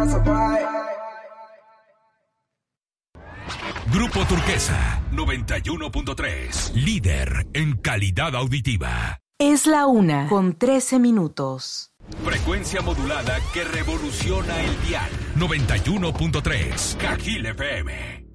Grupo Turquesa 91.3, líder en calidad auditiva. Es la 1:13. Frecuencia modulada que revoluciona el dial. 91.3, Cajil FM.